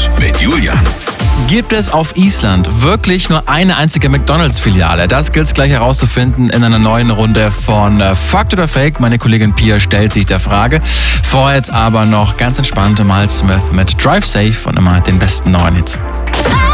mit Julian. Gibt es auf Island wirklich nur eine einzige McDonalds-Filiale? Das gilt es gleich herauszufinden in einer neuen Runde von Fakt oder Fake. Meine Kollegin Pia stellt sich der Frage. Vorher jetzt aber noch ganz entspannt Miles Smith mit Drive Safe und immer den besten neuen Hits.